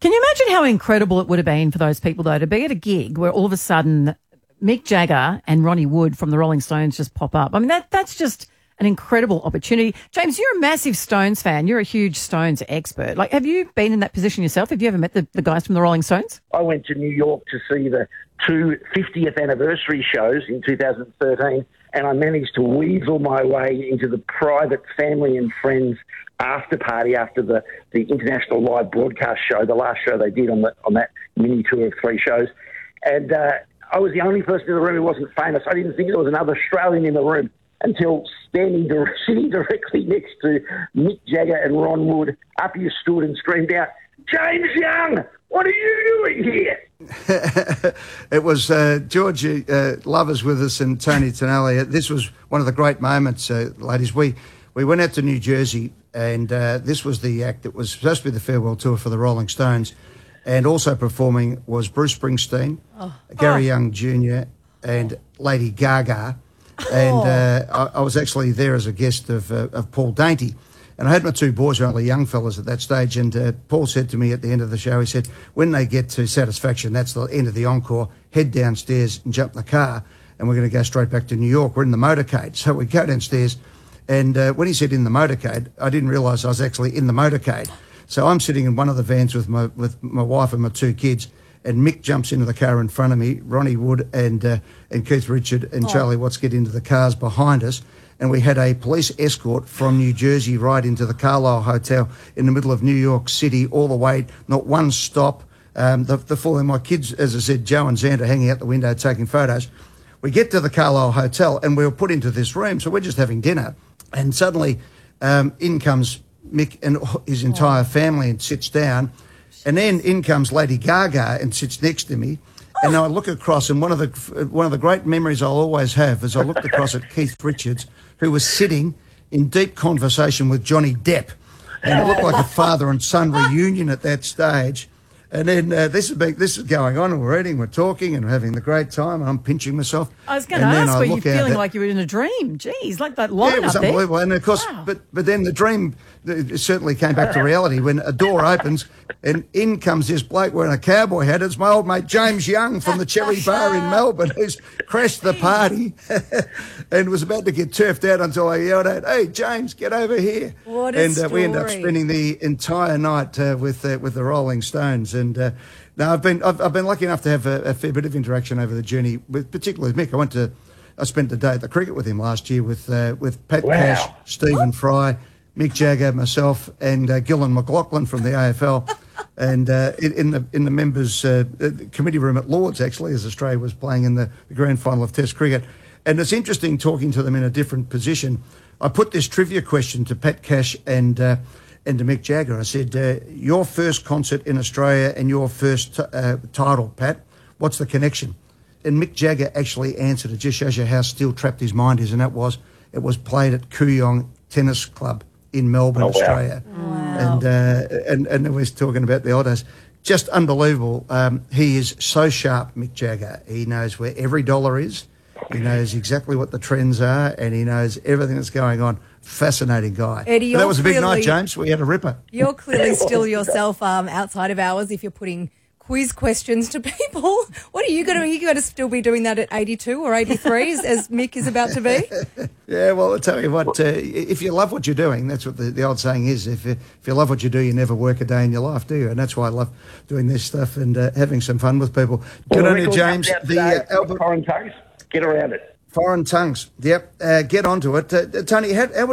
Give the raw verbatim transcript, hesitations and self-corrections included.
Can you imagine how incredible it would have been for those people, though, to be at a gig where all of a sudden Mick Jagger and Ronnie Wood from the Rolling Stones just pop up? I mean, that that's just an incredible opportunity. James, you're a massive Stones fan. You're a huge Stones expert. Like, have you been in that position yourself? Have you ever met the, the guys from the Rolling Stones? I went to New York to see the two fiftieth anniversary shows in two thousand thirteen, and I managed to weasel my way into the private family and friends after party after the, the international live broadcast show, the last show they did on the, on that mini tour of three shows. And uh, I was the only person in the room who wasn't famous. I didn't think there was another Australian in the room until standing, sitting directly next to Mick Jagger and Ron Wood, up you stood and screamed out, "James Young, what are you doing here?" It was uh, George uh, Lovers with us and Tony Tonelli. This was one of the great moments, uh, ladies. We we went out to New Jersey, and uh, this was the act that was supposed to be the farewell tour for the Rolling Stones, and also performing was Bruce Springsteen, oh. Gary oh. Young Junior, and Lady Gaga. And uh, I, I was actually there as a guest of, uh, of Paul Dainty. And I had my two boys, who were only young fellas at that stage, and uh, Paul said to me at the end of the show, he said, when they get to Satisfaction, that's the end of the encore, head downstairs and jump in the car, and we're going to go straight back to New York. We're in the motorcade. So we go downstairs, and uh, when he said in the motorcade, I didn't realise I was actually in the motorcade. So I'm sitting in one of the vans with my with my wife and my two kids, and Mick jumps into the car in front of me, Ronnie Wood and uh, and Keith Richard and oh. Charlie Watts get into the cars behind us, and we had a police escort from New Jersey right into the Carlisle Hotel in the middle of New York City, all the way, not one stop. Um, the, the full, and my kids, as I said, Joe and Xander hanging out the window taking photos. We get to the Carlisle Hotel and we were put into this room, so we're just having dinner, and suddenly um, in comes Mick and his entire oh. family and sits down. And then in comes Lady Gaga and sits next to me. And I look across, and one of the one of the great memories I'll always have is I looked across at Keith Richards, who was sitting in deep conversation with Johnny Depp. And it looked like a father and son reunion at that stage. And then uh, this is big, this is going on, and we're eating, we're talking, and we're having the great time, and I'm pinching myself. I was going to ask, were you feeling like you were in a dream? Geez, like that line yeah, it was up unbelievable. there. And of course, wow. but but then the dream it certainly came back to reality when a door opens and in comes this bloke wearing a cowboy hat. It's my old mate James Young from the Cherry Bar in Melbourne, who's crashed the party and was about to get turfed out until I yelled out, "Hey, James, get over here!" What a and uh, story. we ended up spending the entire night uh, with uh, with the Rolling Stones. And uh, now I've been I've, I've been lucky enough to have a, a fair bit of interaction over the journey, with particularly with Mick. I went to I spent the day at the cricket with him last year with uh, with Pat wow. Cash, Stephen Fry, Mick Jagger, myself, and uh, Gillan McLaughlin from the A F L, and uh, in, in the in the members' uh, committee room at Lords, actually, as Australia was playing in the, the grand final of Test cricket. And it's interesting talking to them in a different position. I put this trivia question to Pat Cash and uh, and to Mick Jagger. I said, uh, "Your first concert in Australia and your first t- uh, title, Pat. What's the connection?" And Mick Jagger actually answered. It just shows you how steel trapped his mind is, and that was it was played at Kooyong Tennis Club in Melbourne, oh, wow. Australia. Wow. And, uh, and and we was talking about the old days. Just unbelievable. Um, he is so sharp, Mick Jagger. He knows where every dollar is. He knows exactly what the trends are, and he knows everything that's going on. Fascinating guy. Eddie, but that was a big clearly, night, James. We had a ripper. You're clearly still yourself um, outside of hours if you're putting quiz questions to people. What are you going to? Are you going to still be doing that at eighty-two or eighty-three, as, as Mick is about to be? Yeah, well, I'll tell you what. Uh, if you love what you're doing, that's what the, the old saying is. If you, if you love what you do, you never work a day in your life, do you? And that's why I love doing this stuff and uh, having some fun with people. Good well, on you, James. The uh, album, Foreign Tongues. Get around it. Foreign Tongues. Yep. Uh, get onto it, uh, Tony. How, how